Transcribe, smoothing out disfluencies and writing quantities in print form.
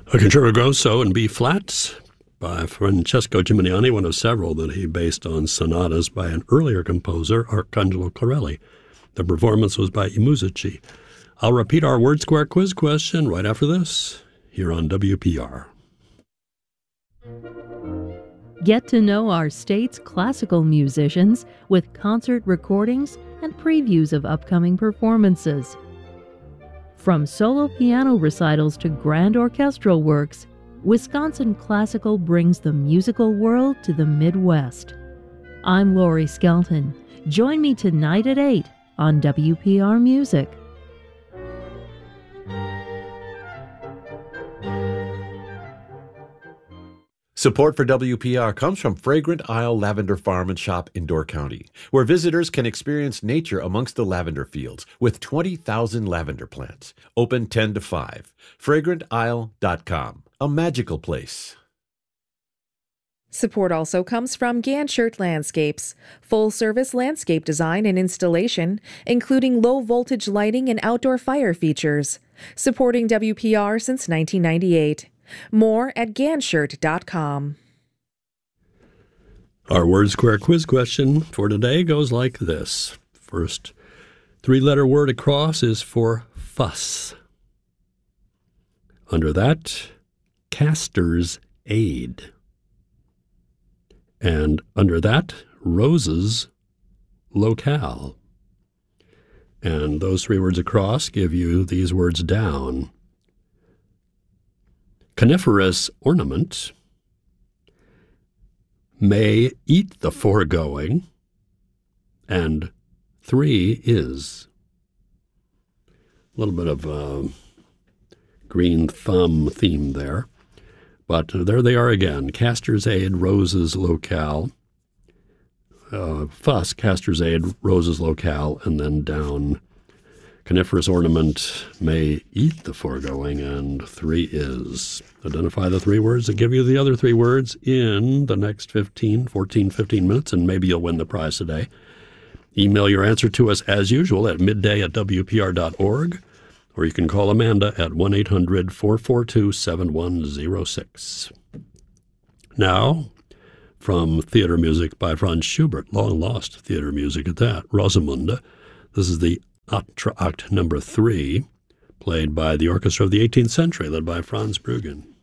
A Concerto Grosso in B flats by Francesco Gimignani, one of several that he based on sonatas by an earlier composer, Arcangelo Corelli. The performance was by I Musici. I'll repeat our Word Square quiz question right after this, here on WPR. Get to know our state's classical musicians with concert recordings and previews of upcoming performances. From solo piano recitals to grand orchestral works, Wisconsin Classical brings the musical world to the Midwest. I'm Lori Skelton. Join me tonight at 8 on WPR Music. Support for WPR comes from Fragrant Isle Lavender Farm and Shop in Door County, where visitors can experience nature amongst the lavender fields with 20,000 lavender plants. Open 10 to 5. FragrantIsle.com, a magical place. Support also comes from Ganshert Landscapes, full-service landscape design and installation, including low-voltage lighting and outdoor fire features. Supporting WPR since 1998. More at Ganshert.com. Our Word Square quiz question for today goes like this. First three-letter word across is for fuss. Under that, Caster's Aid. And under that, Rose's Locale. And those three words across give you these words down. Coniferous ornament, may eat the foregoing, and three is. A little bit of green thumb theme there. But there they are again. Caster's Aid, Rose's Locale. Fuss, Caster's Aid, Rose's Locale, and then down. Coniferous ornament, may eat the foregoing, and three is. Identify the three words that give you the other three words in the next 15 minutes, and maybe you'll win the prize today. Email your answer to us as usual at midday@wpr.org, or you can call Amanda at 1-800-442-7106. Now, from theater music by Franz Schubert, long-lost theater music at that, Rosamunde. This is the Entr'acte number 3, played by the Orchestra of the 18th Century, led by Franz Bruggen.